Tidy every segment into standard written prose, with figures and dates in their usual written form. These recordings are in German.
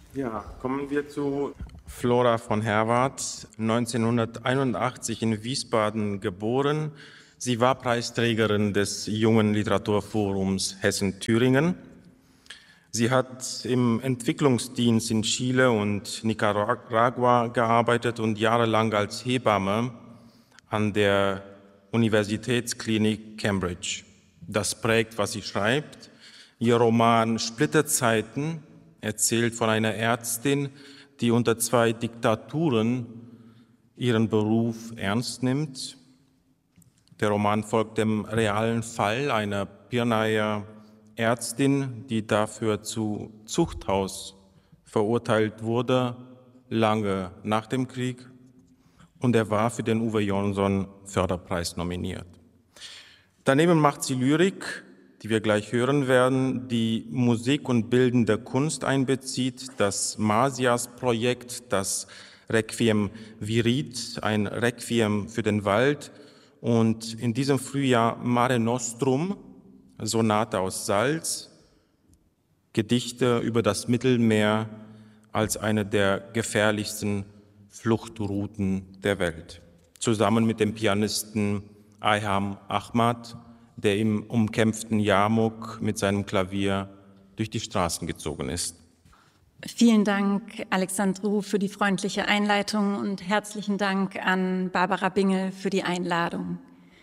Ja, kommen wir zu Flora von Herwarth, 1981 in Wiesbaden geboren. Sie war Preisträgerin des Jungen Literaturforums Hessen-Thüringen. Sie hat im Entwicklungsdienst in Chile und Nicaragua gearbeitet und jahrelang als Hebamme an der Universitätsklinik Cambridge. Das prägt, was sie schreibt. Ihr Roman Splitterzeiten erzählt von einer Ärztin, die unter 2 Diktaturen ihren Beruf ernst nimmt. Der Roman folgt dem realen Fall einer Pirnaer Ärztin, die dafür zu Zuchthaus verurteilt wurde, lange nach dem Krieg. Und er war für den Uwe Jonsson Förderpreis nominiert. Daneben macht sie Lyrik, die wir gleich hören werden, die Musik und bildende Kunst einbezieht, das Masias-Projekt, das Requiem Virid, ein Requiem für den Wald, und in diesem Frühjahr Mare Nostrum, Sonate aus Salz, Gedichte über das Mittelmeer als eine der gefährlichsten Fluchtrouten der Welt, zusammen mit dem Pianisten Ayham Ahmad, der im umkämpften Jarmuk mit seinem Klavier durch die Straßen gezogen ist. Vielen Dank, Alexandru, für die freundliche Einleitung und herzlichen Dank an Barbara Bingel für die Einladung.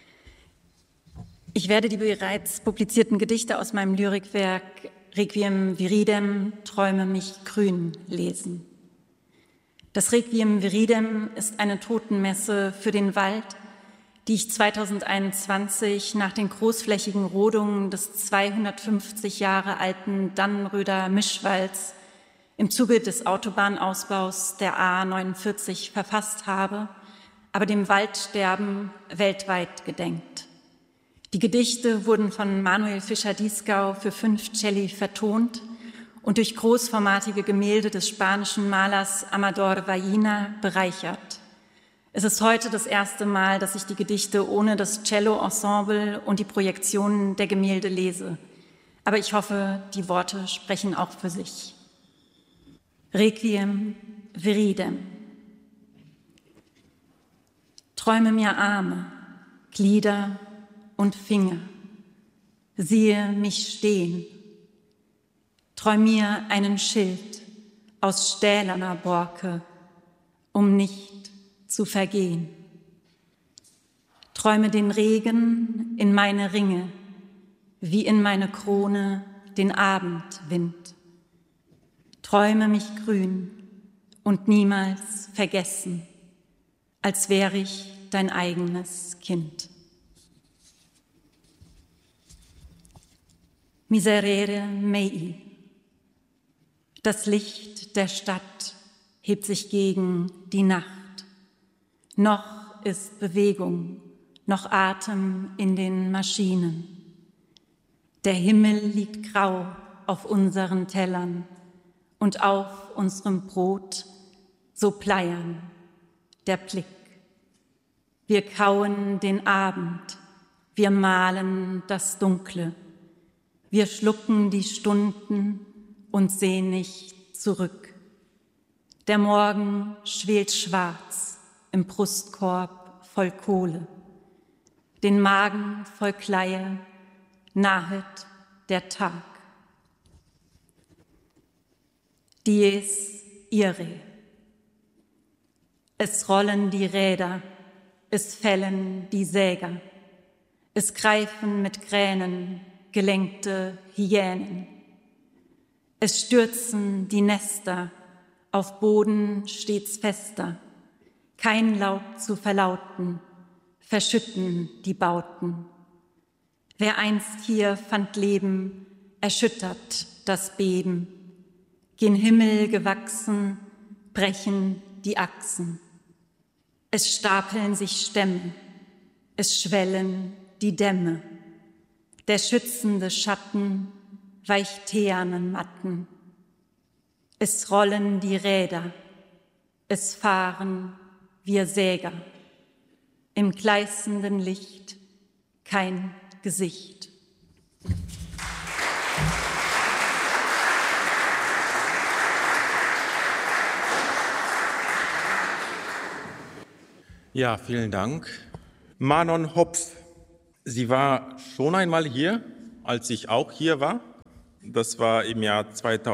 Ich werde die bereits publizierten Gedichte aus meinem Lyrikwerk Requiem Viridem, Träume mich grün, lesen. Das Requiem Viridem ist eine Totenmesse für den Wald, die ich 2021 nach den großflächigen Rodungen des 250 Jahre alten Dannenröder Mischwalds im Zuge des Autobahnausbaus der A49 verfasst habe, aber dem Waldsterben weltweit gedenkt. Die Gedichte wurden von Manuel Fischer-Dieskau für 5 Celli vertont und durch großformatige Gemälde des spanischen Malers Amador Vallina bereichert. Es ist heute das erste Mal, dass ich die Gedichte ohne das Cello-Ensemble und die Projektionen der Gemälde lese. Aber ich hoffe, die Worte sprechen auch für sich. Requiem Viridem. Träume mir Arme, Glieder und Finger. Siehe mich stehen. Träum mir einen Schild aus stählerner Borke, um nicht zu vergehen. Träume den Regen in meine Ringe, wie in meine Krone den Abendwind. Träume mich grün und niemals vergessen, als wäre ich dein eigenes Kind. Miserere mei. Das Licht der Stadt hebt sich gegen die Nacht. Noch ist Bewegung, noch Atem in den Maschinen. Der Himmel liegt grau auf unseren Tellern und auf unserem Brot so bleiern der Blick. Wir kauen den Abend, wir malen das Dunkle. Wir schlucken die Stunden und sehen nicht zurück. Der Morgen schwelt schwarz im Brustkorb voll Kohle. Den Magen voll Kleie nahet der Tag. Dies irae. Es rollen die Räder, es fällen die Säger, es greifen mit Kränen gelenkte Hyänen. Es stürzen die Nester auf Boden stets fester, kein Laut zu verlauten, verschütten die Bauten. Wer einst hier fand Leben, erschüttert das Beben. Gen Himmel gewachsen, brechen die Achsen. Es stapeln sich Stämme, es schwellen die Dämme. Der schützende Schatten weicht teernen Matten. Es rollen die Räder, es fahren wir Säger. Im gleißenden Licht kein Gesicht. Ja, vielen Dank. Manon Hopf, sie war schon einmal hier, als ich auch hier war. Das war im Jahr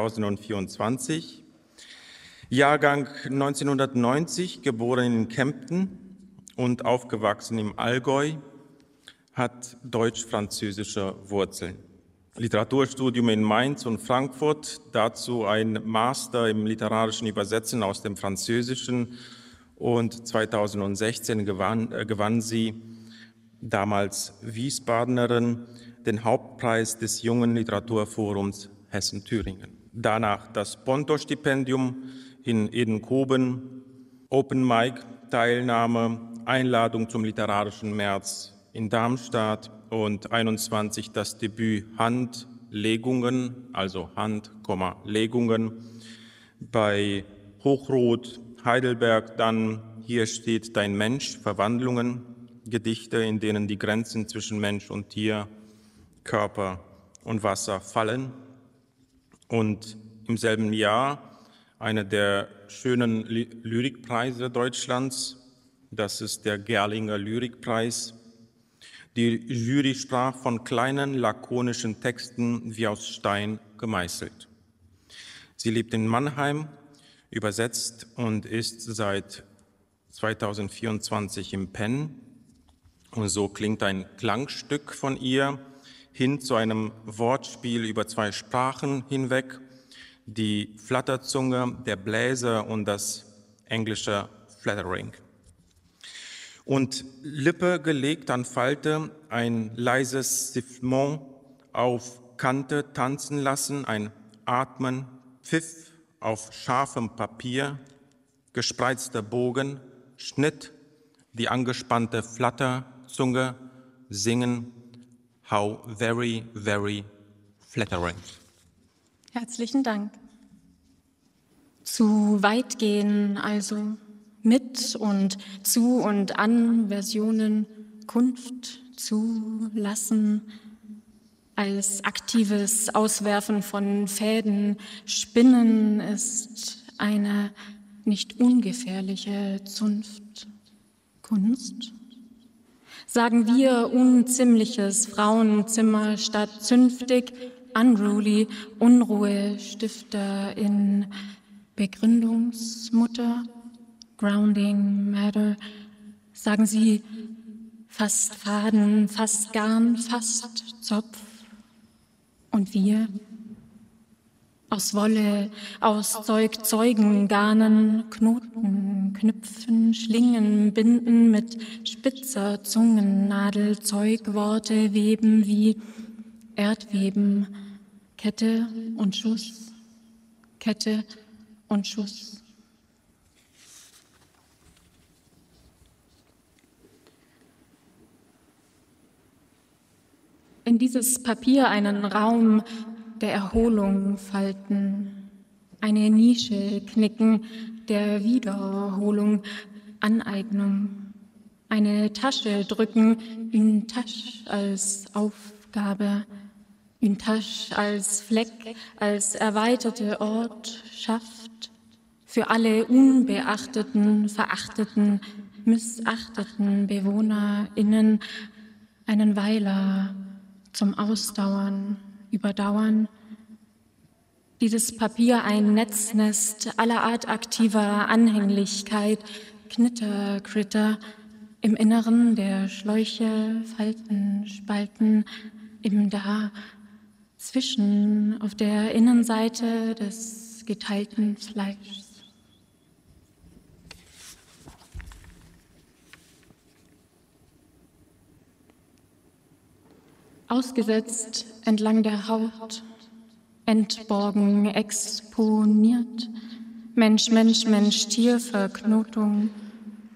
2024. Jahrgang 1990, geboren in Kempten und aufgewachsen im Allgäu, hat deutsch-französische Wurzeln. Literaturstudium in Mainz und Frankfurt, dazu ein Master im literarischen Übersetzen aus dem Französischen, und 2016 gewann sie, damals Wiesbadenerin, den Hauptpreis des Jungen Literaturforums Hessen-Thüringen. Danach das Ponto-Stipendium in Edenkoben, Open Mic, Teilnahme, Einladung zum Literarischen März in Darmstadt und 21 das Debüt Handlegungen, also Hand, Legungen bei Hochroth, Heidelberg, dann Hier steht dein Mensch, Verwandlungen, Gedichte, in denen die Grenzen zwischen Mensch und Tier, Körper und Wasser fallen. Und im selben Jahr einer der schönen Lyrikpreise Deutschlands, das ist der Gerlinger Lyrikpreis. Die Jury sprach von kleinen, lakonischen Texten wie aus Stein gemeißelt. Sie lebt in Mannheim, übersetzt und ist seit 2024 im Penn. Und so klingt ein Klangstück von ihr hin zu einem Wortspiel über zwei Sprachen hinweg, die Flatterzunge, der Bläser und das englische Flattering. Und Lippe gelegt an Falte, ein leises Sifflement auf Kante tanzen lassen, ein Atmen, Pfiff auf scharfem Papier, gespreizter Bogen, Schnitt, die angespannte Flatterzunge, singen, how very, very flattering. Herzlichen Dank. Zu weit gehen, also mit und zu und an Versionen, Kunft zulassen, als aktives Auswerfen von Fäden, Spinnen ist eine nicht ungefährliche Zunft. Kunst? Sagen wir unziemliches Frauenzimmer statt zünftig, unruly, Unruhestifter in Begründungsmutter, grounding matter, sagen Sie fast Faden, fast Garn, fast Zopf. Und wir? Aus Wolle, aus Zeug, Zeugen, Garnen, Knoten, Knüpfen, Schlingen, Binden mit spitzer Zungennadel, Zeugworte weben wie Erdweben, Kette und Schuss, Kette und Schuss. In dieses Papier einen Raum der Erholung falten, eine Nische knicken der Wiederholung, Aneignung, eine Tasche drücken, une Tasche als Aufgabe, une Tasche als Fleck, als erweiterte Ortschaft, für alle unbeachteten, verachteten, missachteten BewohnerInnen einen Weiler zum Ausdauern, Überdauern. Dieses Papier ein Netznest aller Art aktiver Anhänglichkeit, Knitter, Critter, im Inneren der Schläuche, Falten, Spalten, im Dazwischen, auf der Innenseite des geteilten Fleischs. Ausgesetzt entlang der Haut, entborgen, exponiert, Mensch, Mensch, Mensch, Tierverknotung,